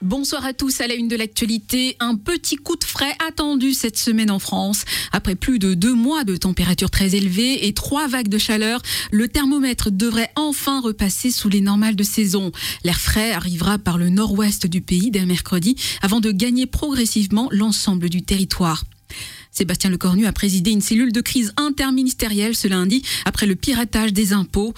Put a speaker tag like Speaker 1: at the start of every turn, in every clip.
Speaker 1: Bonsoir à tous, à la une de l'actualité. Un petit coup de frais attendu cette semaine en France. Après plus de 2 mois de température très élevée et 3 vagues de chaleur, le thermomètre devrait enfin repasser sous les normales de saison. L'air frais arrivera par le nord-ouest du pays dès mercredi avant de gagner progressivement l'ensemble du territoire. Sébastien Lecornu a présidé une cellule de crise interministérielle ce lundi après le piratage des impôts.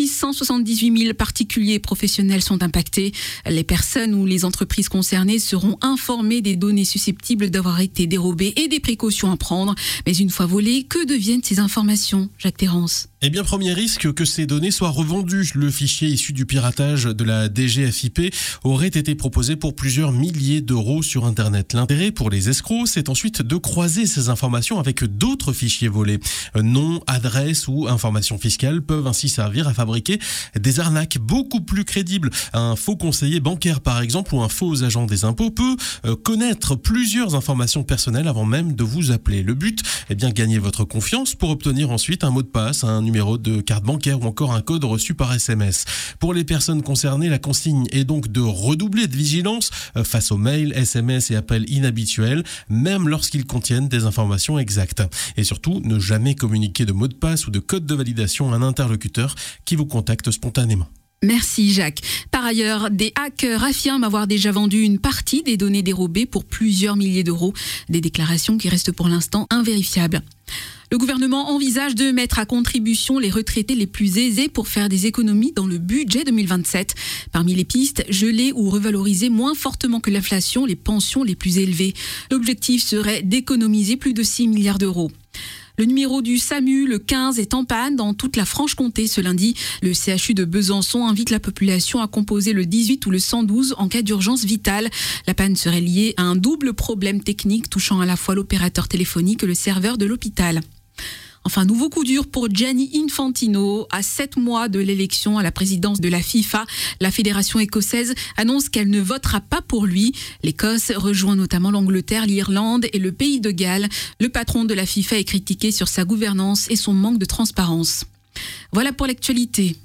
Speaker 1: 678 000 particuliers et professionnels sont impactés. Les personnes ou les entreprises concernées seront informées des données susceptibles d'avoir été dérobées et des précautions à prendre. Mais une fois volées, que deviennent ces informations, Jacques Terrance ?
Speaker 2: Eh bien, premier risque que ces données soient revendues. Le fichier issu du piratage de la DGFiP aurait été proposé pour plusieurs milliers d'euros sur Internet. L'intérêt pour les escrocs, c'est ensuite de croiser ces informations avec d'autres fichiers volés. Noms, adresses ou informations fiscales peuvent ainsi servir à fabriquer des arnaques beaucoup plus crédibles. Un faux conseiller bancaire, par exemple, ou un faux agent des impôts peut connaître plusieurs informations personnelles avant même de vous appeler. Le but, gagner votre confiance pour obtenir ensuite un mot de passe, un numéro de carte bancaire ou encore un code reçu par SMS. Pour les personnes concernées, la consigne est donc de redoubler de vigilance face aux mails, SMS et appels inhabituels, même lorsqu'ils contiennent des informations exactes. Et surtout, ne jamais communiquer de mot de passe ou de code de validation à un interlocuteur qui vous contacte spontanément.
Speaker 1: Merci Jacques. Par ailleurs, des hackers affirment avoir déjà vendu une partie des données dérobées pour plusieurs milliers d'euros. Des déclarations qui restent pour l'instant invérifiables. Le gouvernement envisage de mettre à contribution les retraités les plus aisés pour faire des économies dans le budget 2027. Parmi les pistes, geler ou revaloriser moins fortement que l'inflation les pensions les plus élevées. L'objectif serait d'économiser plus de 6 milliards d'euros. Le numéro du SAMU, le 15, est en panne dans toute la Franche-Comté ce lundi. Le CHU de Besançon invite la population à composer le 18 ou le 112 en cas d'urgence vitale. La panne serait liée à un double problème technique touchant à la fois l'opérateur téléphonique et le serveur de l'hôpital. Enfin, nouveau coup dur pour Gianni Infantino. À 7 mois de l'élection à la présidence de la FIFA, la fédération écossaise annonce qu'elle ne votera pas pour lui. L'Écosse rejoint notamment l'Angleterre, l'Irlande et le Pays de Galles. Le patron de la FIFA est critiqué sur sa gouvernance et son manque de transparence. Voilà pour l'actualité.